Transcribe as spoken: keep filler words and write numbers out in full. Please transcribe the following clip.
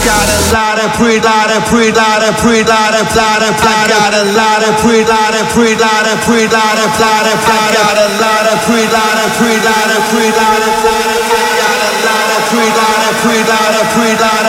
got a lot of pre, lot of pre, lot of pre, lot of lot of I got a lot of pre, lot of pre, lot of pre, lot of lot of I got a lot of pre, lot of pre, lot of pre, lot of lot of I got a lot of pre, lot of pre, lot of pre, lot